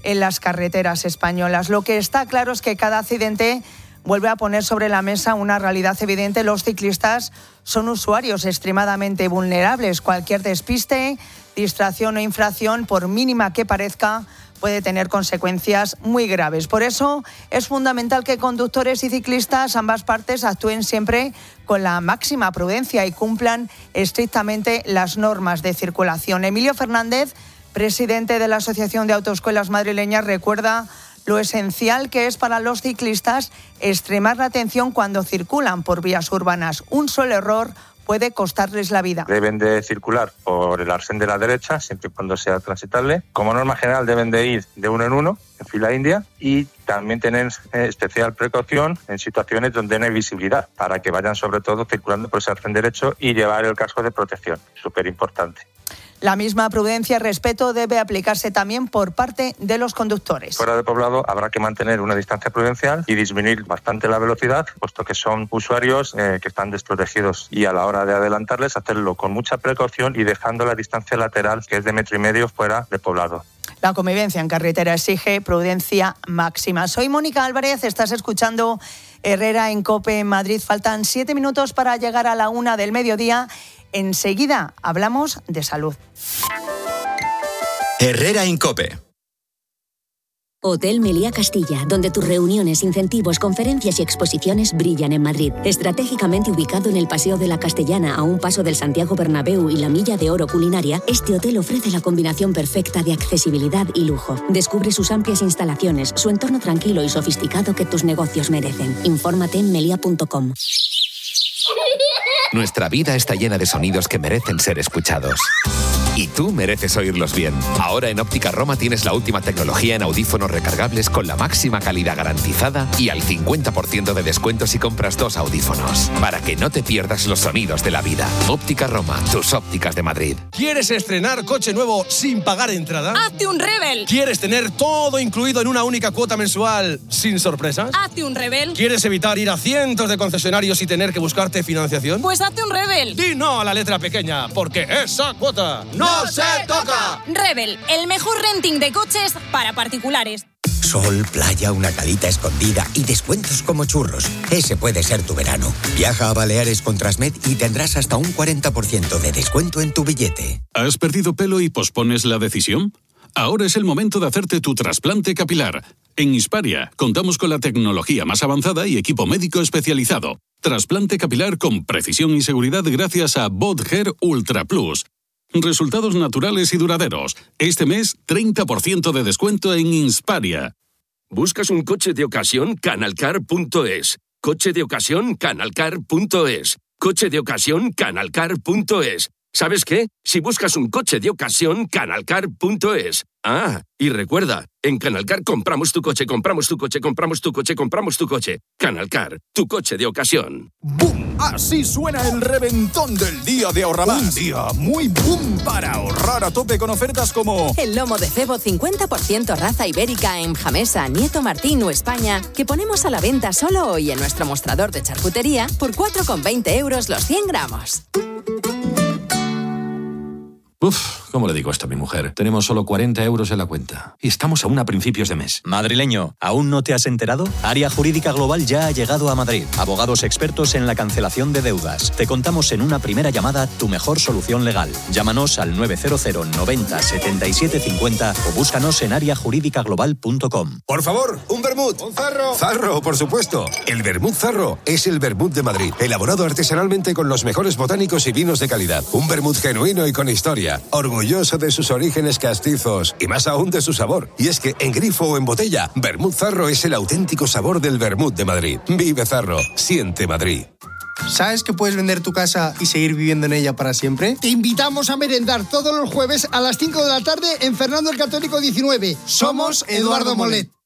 en las carreteras españolas. Lo que está claro es que cada accidente vuelve a poner sobre la mesa una realidad evidente. Los ciclistas son usuarios extremadamente vulnerables. Cualquier despiste, distracción o infracción, por mínima que parezca, puede tener consecuencias muy graves. Por eso es fundamental que conductores y ciclistas, ambas partes, actúen siempre con la máxima prudencia y cumplan estrictamente las normas de circulación. Emilio Fernández, presidente de la Asociación de Autoescuelas Madrileñas, recuerda lo esencial que es para los ciclistas extremar la atención cuando circulan por vías urbanas. Un solo error puede costarles la vida. Deben de circular por el arcén de la derecha, siempre y cuando sea transitable. Como norma general deben de ir de uno en uno, en fila india, y también tener especial precaución en situaciones donde no hay visibilidad, para que vayan sobre todo circulando por ese arcén derecho y llevar el casco de protección, súper importante. La misma prudencia y respeto debe aplicarse también por parte de los conductores. Fuera de poblado habrá que mantener una distancia prudencial y disminuir bastante la velocidad, puesto que son usuarios que están desprotegidos, y a la hora de adelantarles hacerlo con mucha precaución y dejando la distancia lateral, que es de 1,5 metros fuera de poblado. La convivencia en carretera exige prudencia máxima. Soy Mónica Álvarez, estás escuchando Herrera en COPE en Madrid. Faltan 7 minutos para llegar a la 1 del mediodía. Enseguida hablamos de salud. Herrera en COPE. Hotel Meliá Castilla, donde tus reuniones, incentivos, conferencias y exposiciones brillan en Madrid. Estratégicamente ubicado en el Paseo de la Castellana, a un paso del Santiago Bernabéu y la Milla de Oro culinaria, este hotel ofrece la combinación perfecta de accesibilidad y lujo. Descubre sus amplias instalaciones, su entorno tranquilo y sofisticado que tus negocios merecen. Infórmate en melia.com. Nuestra vida está llena de sonidos que merecen ser escuchados. Y tú mereces oírlos bien. Ahora en Óptica Roma tienes la última tecnología en audífonos recargables con la máxima calidad garantizada y al 50% de descuento si compras 2 audífonos. Para que no te pierdas los sonidos de la vida. Óptica Roma, tus ópticas de Madrid. ¿Quieres estrenar coche nuevo sin pagar entrada? ¡Hazte un Rebel! ¿Quieres tener todo incluido en una única cuota mensual sin sorpresas? ¡Hazte un Rebel! ¿Quieres evitar ir a cientos de concesionarios y tener que buscarte financiación? Pues hazte un Rebel. Di no a la letra pequeña, porque esa cuota ¡no se toca! Rebel, el mejor renting de coches para particulares. Sol, playa, una calita escondida y descuentos como churros. Ese puede ser tu verano. Viaja a Baleares con Transmed y tendrás hasta un 40% de descuento en tu billete. ¿Has perdido pelo y pospones la decisión? Ahora es el momento de hacerte tu trasplante capilar. En Hisparia contamos con la tecnología más avanzada y equipo médico especializado. Trasplante capilar con precisión y seguridad gracias a BotHair Ultra Plus. Resultados naturales y duraderos. Este mes, 30% de descuento en Hisparia. ¿Buscas un coche de ocasión? Canalcar.es. Coche de ocasión? Canalcar.es. Coche de ocasión? Canalcar.es. ¿Sabes qué? Si buscas un coche de ocasión, Canalcar.es. Ah, y recuerda, en Canalcar compramos tu coche, compramos tu coche, compramos tu coche, compramos tu coche. Canalcar, tu coche de ocasión. ¡Bum! Así suena el reventón del día de Ahorramás. Un día muy boom para ahorrar a tope con ofertas como... El lomo de cebo 50% raza ibérica en Jamesa, Nieto Martín o España, que ponemos a la venta solo hoy en nuestro mostrador de charcutería por 4,20 € los 100 gramos. Uf, ¿cómo le digo esto a mi mujer? Tenemos solo 40 € en la cuenta y estamos aún a principios de mes. Madrileño, ¿aún no te has enterado? Área Jurídica Global ya ha llegado a Madrid. Abogados expertos en la cancelación de deudas. Te contamos en una primera llamada tu mejor solución legal. Llámanos al 900 90 77 50 o búscanos en areajuridicaglobal.com. Por favor, un vermut. Un zarro. Zarro, por supuesto. El vermut Zarro es el vermut de Madrid, elaborado artesanalmente con los mejores botánicos y vinos de calidad. Un vermut genuino y con historia. Orgulloso de sus orígenes castizos y más aún de su sabor. Y es que en grifo o en botella, Vermut Zarro es el auténtico sabor del vermut de Madrid. Vive Zarro, siente Madrid. ¿Sabes que puedes vender tu casa y seguir viviendo en ella para siempre? Te invitamos a merendar todos los jueves a las 5 de la tarde en Fernando el Católico 19. Somos Eduardo Molet.